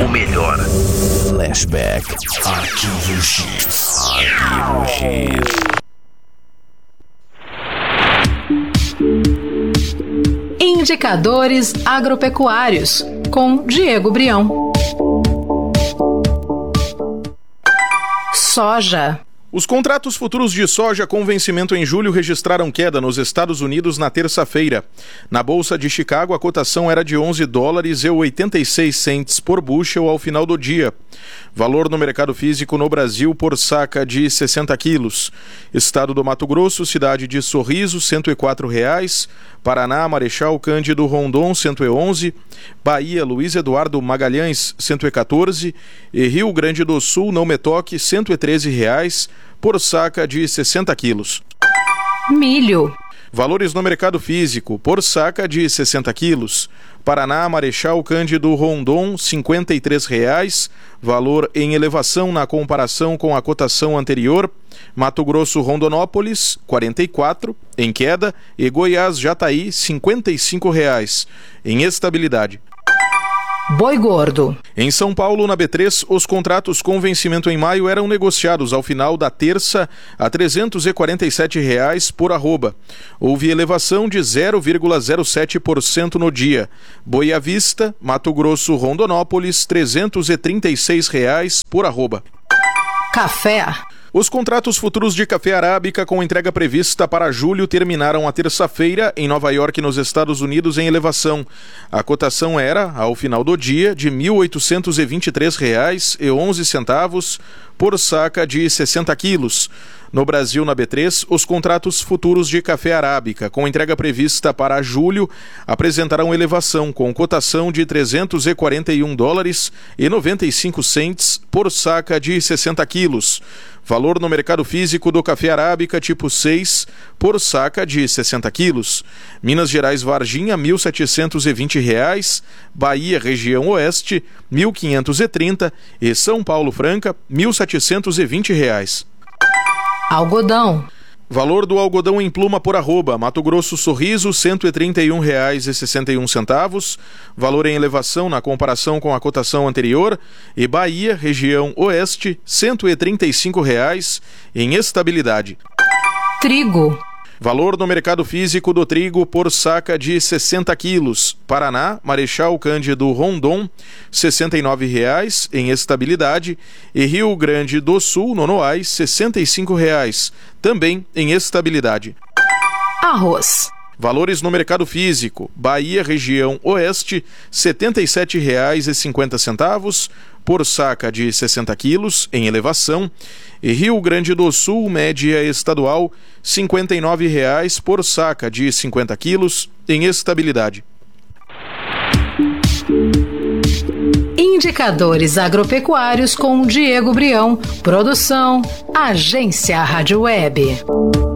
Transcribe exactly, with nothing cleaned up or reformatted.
o melhor. Flashback. Arquivo X. Arquivo X. Indicadores agropecuários, com Diego Brião. Soja. Os contratos futuros de soja com vencimento em julho registraram queda nos Estados Unidos na terça-feira. Na Bolsa de Chicago, a cotação era de onze dólares e oitenta e seis centes por bushel ao final do dia. Valor no mercado físico no Brasil por saca de sessenta quilos. Estado do Mato Grosso, cidade de Sorriso, cento e quatro reais. Paraná, Marechal Cândido Rondon, cento e onze. Bahia, Luiz Eduardo Magalhães, cento e quatorze. E Rio Grande do Sul, Não Me Toque, cento e treze reais por saca de sessenta quilos. Milho. Valores no mercado físico por saca de sessenta quilos. Paraná, Marechal Cândido Rondon, cinquenta e três reais, valor em elevação na comparação com a cotação anterior. Mato Grosso, Rondonópolis, quarenta e quatro, em queda, e Goiás, Jataí, cinquenta e cinco reais, em estabilidade. Boi gordo. Em São Paulo, na B três, os contratos com vencimento em maio eram negociados ao final da terça a trezentos e quarenta e sete reais por arroba. Houve elevação de zero vírgula zero sete por cento no dia. Boi à vista, Mato Grosso, Rondonópolis, trezentos e trinta e seis reais por arroba. Café. Os contratos futuros de café arábica com entrega prevista para julho terminaram a terça-feira em Nova York, nos Estados Unidos, em elevação. A cotação era, ao final do dia, de mil oitocentos e vinte e três reais e onze centavos por saca de sessenta quilos. No Brasil, na B três, os contratos futuros de café arábica com entrega prevista para julho apresentarão elevação com cotação de trezentos e quarenta e um dólares e noventa e cinco centes por saca de sessenta quilos. Valor no mercado físico do café arábica tipo seis por saca de sessenta quilos. Minas Gerais, Varginha, mil setecentos e vinte reais. Bahia, região oeste, mil quinhentos e trinta. E São Paulo, Franca, mil setecentos e vinte reais. Algodão. Valor do algodão em pluma por arroba. Mato Grosso, Sorriso, cento e trinta e um reais e sessenta e um centavos. Valor em elevação na comparação com a cotação anterior. E Bahia, região oeste, cento e trinta e cinco reais, em estabilidade. Trigo. Valor no mercado físico do trigo por saca de sessenta quilos. Paraná, Marechal Cândido Rondon, sessenta e nove reais, em estabilidade. E Rio Grande do Sul, Nonoais, sessenta e cinco reais, também em estabilidade. Arroz. Valores no mercado físico. Bahia, região oeste, setenta e sete reais e cinquenta centavos por saca de sessenta quilos, em elevação. E Rio Grande do Sul, média estadual, cinquenta e nove reais por saca de cinquenta quilos, em estabilidade. Indicadores agropecuários com Diego Brião. Produção, Agência Rádio Web.